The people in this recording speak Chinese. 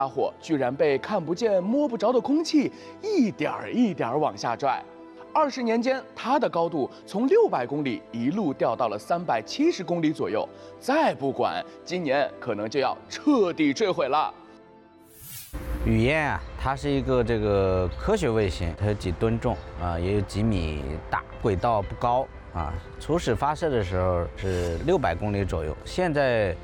家伙居然被看不见摸不着的空气一点儿一点儿往下拽。20年间，它的高度从600公里一路掉到了370公里左右。再不管，今年可能就要彻底坠毁了。 雨燕啊，它是一个这个科学卫星，它有几吨重啊，也有几米大，轨道不高啊。初始发射的时候是600公里左右，现在